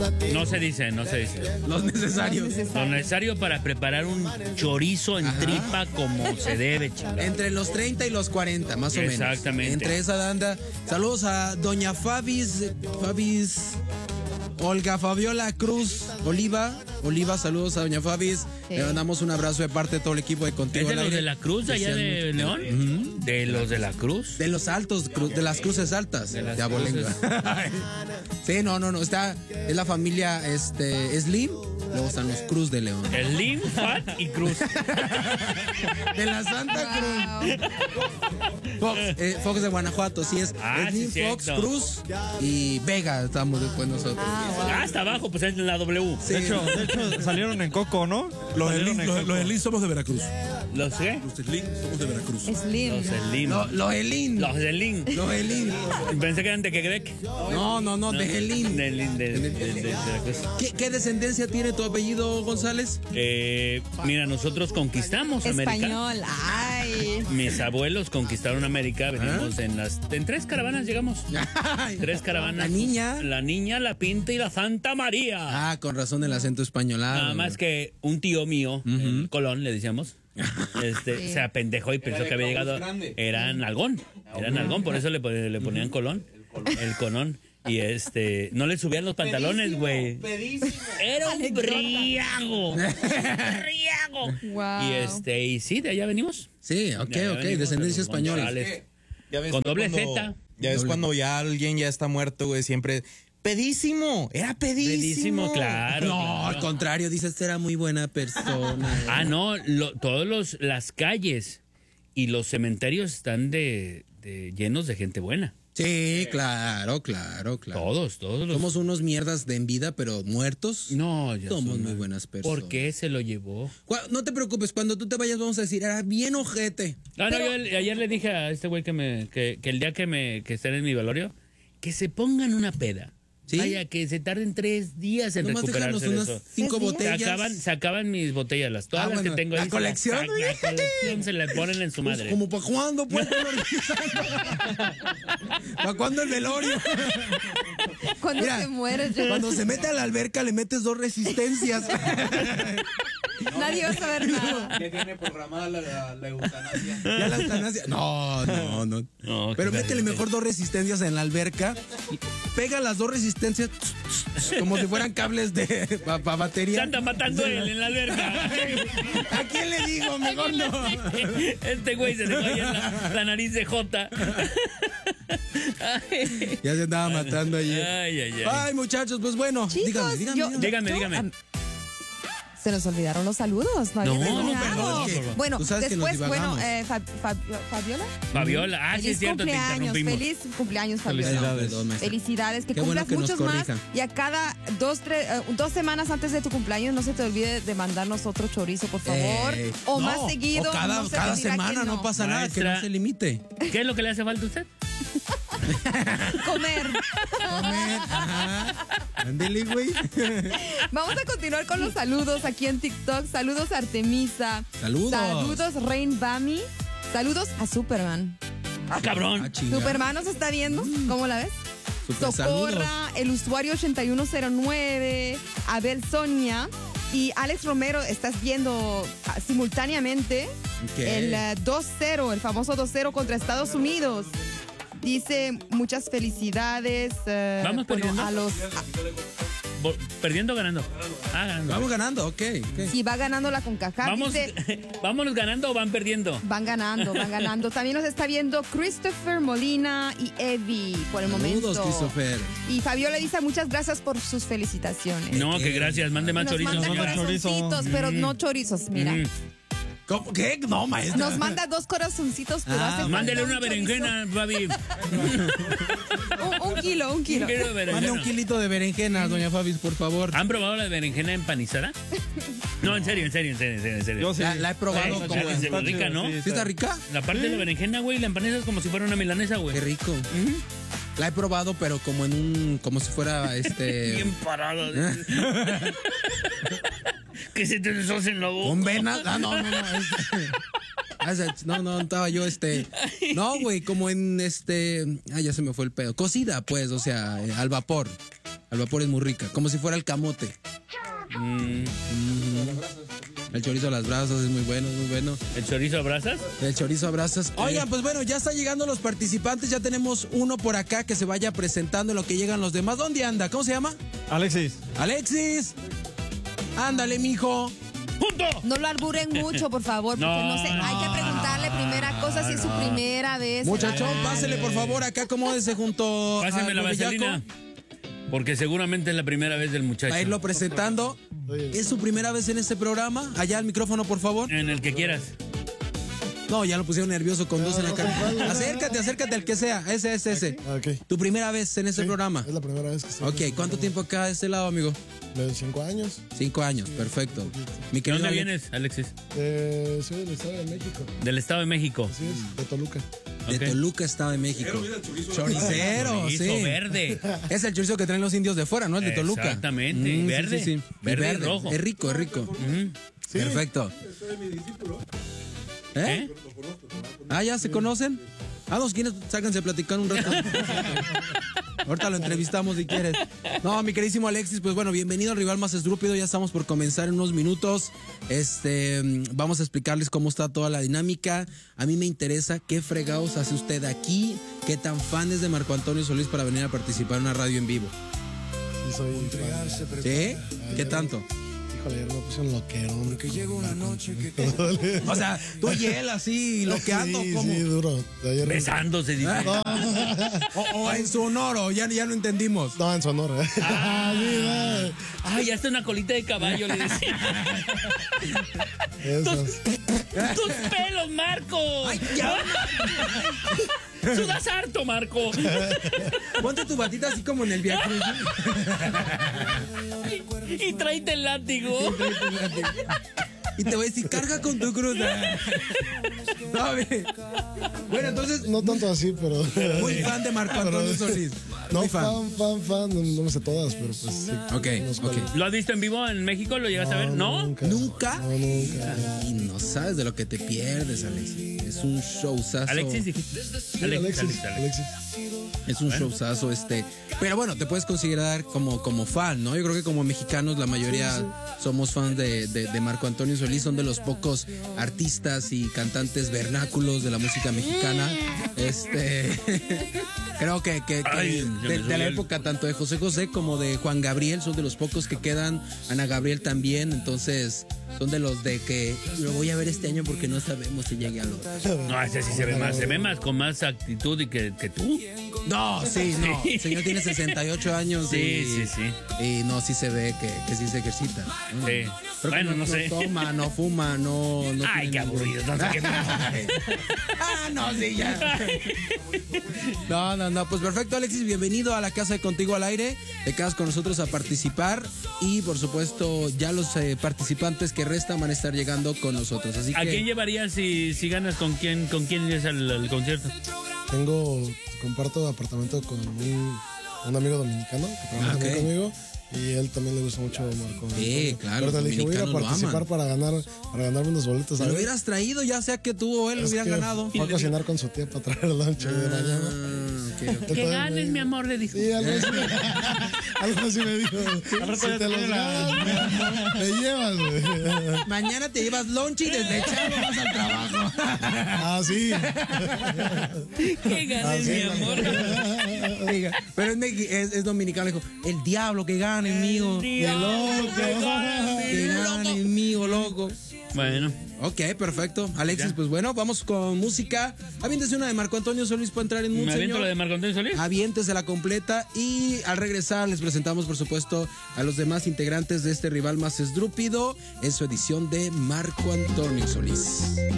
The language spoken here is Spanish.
No se dice. Los necesarios. Lo necesario para preparar un chorizo en tripa como se debe, chingada. Entre los 30 y los 40, más o menos. Exactamente. Entre esa banda. Saludos a doña Fabis Olga Fabiola Cruz Oliva, saludos a doña Fabis. Sí. Le mandamos un abrazo de parte de todo el equipo de ¿Es Contigo de al los Aire. de la Cruz, allá de León? ¿De los de la Cruz? De los altos, de las cruces altas. De las Abolengo. Sí, no. Es la familia Slim. Luego están los Cruz de León. Slim, Fat y Cruz. De la Santa Cruz. Fox de Guanajuato, sí es. Ah, Slim, sí, Fox, cierto. Cruz y Vega. Estamos después nosotros. Hasta abajo, pues es la W. Sí. De hecho, salieron en Coco, ¿no? Salieron en Coco. Los Slim somos de Veracruz. ¿Los qué? Los Slim somos de Veracruz. Slim. Los Slim. Los Elín. Los Slim. Los Elín. Pensé que eran de Quebec. No, de Elín. De la Cruz. ¿Qué descendencia tiene tu apellido, González? Mira, nosotros conquistamos América. Español. Ay. Mis abuelos conquistaron América. Venimos en 3 caravanas llegamos. 3 caravanas. La niña. La Pinta y la Santa María. Ah, con razón el acento españolado. Nada más que un tío mío, el Colón, le decíamos, se apendejó y pensó que había llegado. Era nalgón, por eso le ponían Colón, el Colón. Y no le subían los pantalones, güey. Era un briago. Wow. Y sí, de allá venimos. Sí, ok, De allá venimos, descendencia los española. González. Ya ves Con que doble cuando- Z. Ya ves cuando ya alguien ya está muerto, güey, siempre... ¡Pedísimo! ¡Era pedísimo! Pedísimo, claro. No, claro. al contrario, dices, era muy buena persona. Ah, no, las calles y los cementerios están llenos de gente buena. Sí, claro. Todos los. Somos unos mierdas de en vida, pero muertos. No, ya Somos son muy buenas personas. ¿Por qué se lo llevó? No te preocupes, cuando tú te vayas vamos a decir, era bien ojete. Ah, no, Pero- yo ayer le dije a este güey que el día que estén en mi velorio, que se pongan una peda. ¿Sí? Vaya, que se tarden 3 días en Nomás déjanos recuperarse de unas eso. 5 ¿3 días? botellas. Se acaban mis botellas, todas las bueno, que tengo ¿la ahí. colección? La colección se le ponen en su Pues, madre. como para cuándo, pues. ¿Para cuándo el velorio? Cuando Mira, se muere, ya. Cuando se mete a la alberca le metes 2 resistencias. Nadie va a saber nada. Ya tiene programada la eutanasia. Ya la eutanasia. No. No, Pero qué métele terrible. mejor 2 resistencias en la alberca. Pega las 2 resistencias como si fueran cables de batería. Se anda matando él en la alberca. ¿A quién le digo? Mejor no. Este güey se dejó ahí en la nariz de Jota. Ya se andaba matando allí. Ay. Ay, muchachos, pues bueno. Chicos, Dígame. Se nos olvidaron los saludos. No, perdón, es que Bueno, tú sabes que nos después, bueno, divagamos. Fabiola. Fabiola, sí Feliz es cierto, te cumpleaños, interrumpimos. feliz cumpleaños, Fabiola. Perdón, maestra. Felicidades, que Qué bueno cumplas que nos muchos más. corrijan. Y a cada 2 semanas antes de tu cumpleaños, no se te olvide de mandarnos otro chorizo, por favor. O No, más seguido. o cada no se te dirá semana que no pasa nada, que Maestra. no se limite. ¿Qué es lo que le hace falta a usted? Comer. Comer, ajá. Ándele, güey. Vamos a continuar con los saludos aquí en TikTok. Saludos a Artemisa. Saludos. Saludos Rain Bami. Saludos a Superman. Ah, cabrón. Ah, chinga. Superman nos está viendo. ¿Cómo la ves? Super Socorra, el usuario 8109, Abel Sonia y Alex Romero. Estás viendo simultáneamente Ok. el 2-0, el famoso 2-0 contra Estados Unidos. Dice muchas felicidades. ¿Vamos perdiendo? a los. ¿Perdiendo o ganando? Ah, ganando. Vamos ganando, ok. Si va ganando la CONCACAF. Vamos, Dice, ¿vámonos ganando o van perdiendo? van ganando. También nos está viendo Christopher Molina y Eddie por el momento. Saludos, Christopher. Y Fabiola dice muchas gracias por sus felicitaciones. No, que gracias. Mande más Nos chorizo, manda señora. corazoncitos, pero no chorizos, mira. Mm. ¿Cómo? ¿Qué? No, maestra. Nos manda 2 corazoncitos, pero hace falta Mándele un una chorizo. berenjena, Fabi. Un kilo. Un kilo de Mande berenjena. un kilito de berenjena, doña Fabis, por favor. ¿Han probado la berenjena empanizada? No, en serio. Yo sí. La he probado Sí, como... está ¿Sí bien rica, ¿no? está rica? La parte de la berenjena, güey, la empanizas es como si fuera una milanesa, güey. Qué rico. La he probado, pero como en un... Como si fuera Bien parado. Que se te deshacen la boca. ¿Con venas? Ah, no. No, estaba yo, No, güey, como en ya se me fue el pedo. Cocida, pues, o sea, al vapor. Al vapor es muy rica, como si fuera el camote. El chorizo a las brasas es muy bueno, muy bueno. ¿El chorizo a brasas? El chorizo a brasas. Oigan, pues bueno, ya están llegando los participantes. Ya tenemos uno por acá que se vaya presentando en lo que llegan los demás. ¿Dónde anda? ¿Cómo se llama? Alexis. Alexis. Ándale, mijo. ¡Punto! No lo alburen mucho, por favor, porque no sé. Hay que preguntarle primera cosa si es su primera vez. Muchachón, Dale. pásele por favor acá, acomódese junto Páseme al la bebellaco. vaselina. Porque seguramente es la primera vez del muchacho. A irlo presentando. ¿Es su primera vez en este programa? Allá al micrófono, por favor. En el que quieras. No, ya lo pusieron nervioso con dos en la cara. Acércate al que sea. Ese. Ok. ¿Tu primera vez en este programa? Es la primera vez que estoy. Ok, ¿cuánto tiempo acá de este lado, amigo? De 5 años. 5 años, perfecto. Mi ¿De querido dónde Alex, vienes, Alexis? Soy del Estado de México. Del Estado de México. Así es, de Toluca. de Ok. Toluca, Estado de México. Choricero, Chorizo sí. verde. Es el chorizo que traen los indios de fuera, ¿no? El de Toluca. Exactamente, verde. Sí. Verde y rojo. Es rico, es rico. Perfecto. ¿Eh? Ah, ¿ya se conocen? Ah, dos, ¿quiénes? Sáquense a platicar un rato. Ahorita lo entrevistamos si quieres. No, mi queridísimo Alexis, pues bueno, bienvenido al Rival Más Esdrúpido. Ya estamos por comenzar en unos minutos. Vamos a explicarles cómo está toda la dinámica. A mí me interesa qué fregados hace usted aquí, qué tan fan es de Marco Antonio Solís para venir a participar en una radio en vivo. Y soy fan. ¿Sí? ¿Qué tanto? Híjole, ayer me puse un loquerón. Que llegó una noche que O sea, tú y él así, loqueando, sí, ¿cómo? sí, duro. Ayer Besándose, dice. O en sonoro, ya no entendimos. No, en Sonora. Ay, ya está una colita de caballo, le decía. Eso. ¡Tus pelos, Marco! ¡Ay, ya! ¡Sudas harto, Marco! Ponte tu batita así como en el Via Crucis. Y tráete el látigo. Y te voy a decir, carga con tu cruz. ¿Sabe? Bueno, entonces, No tanto así, pero. muy fan de Marco Antonio Solís. No, Muy fan. fan. No me sé todas, pero pues sí. Ok. ¿Lo has visto en vivo en México? ¿Lo llegas a ver? ¿No? Nunca. ¿Nunca? No, nunca. Y no sabes de lo que te pierdes, Alexis. Es un showzazo. Alexis, dijiste. Alexis. Es un showzazo Pero bueno, te puedes considerar como fan, ¿no? Yo creo que como mexicanos la mayoría somos fans de Marco Antonio Solís. Son de los pocos artistas y cantantes vernáculos de la música mexicana. Creo que Ay, de la época tanto de José José como de Juan Gabriel son de los pocos que quedan. Ana Gabriel también. Entonces son de los de que lo voy a ver este año porque no sabemos si llegue al otro. No, ese sí se ve más, con más actitud y que tú. No, sí, no. El señor tiene 68 años. Sí. Y no, sí se ve que sí se ejercita. Sí. Creo que Bueno, no sé. No toma, no fuma, no. Ay, tiene qué ningún- aburrido. No sé qué más. Ah, no, sí, ya. No. Pues perfecto, Alexis. Bienvenido a la Casa de Contigo al Aire. Te quedas con nosotros a participar. Y por supuesto, ya los participantes que restan van a estar llegando con nosotros. Así ¿A que. quién llevarías si ganas? ¿Con quién irías al concierto? Comparto apartamento con un amigo dominicano que trabaja también conmigo. Y él también le gusta mucho Marco. Sí, claro, Pero los le dije, voy a ir a dominicanos lo participar aman. para ganarme unos boletos. Si a lo ver. hubieras traído, ya sea que tú o él lo Es hubieran que ganado. Fue a cocinar con su tía para traer el lunch de mañana. Ok. Que ganes, mi amor, le dijo. Sí, algo así me dijo. Si te los ganas, te llevas, güey. Mañana te llevas lonche y desde echado vas al trabajo. Ah, sí. Que ganes, mi amor. Diga, pero es dominicano. Dijo, el diablo que gane, mío. Qué Que gane, mío, loco. Bueno. Ok, perfecto. Alexis, Ya. pues bueno, vamos con música. Aviéntese una de Marco Antonio Solís para entrar en un ¿Me aviento señor. la de Marco Antonio Solís? Aviéntese la completa y al regresar les presentamos, por supuesto, a los demás integrantes de este Rival Más Esdrúpido en su edición de Marco Antonio Solís.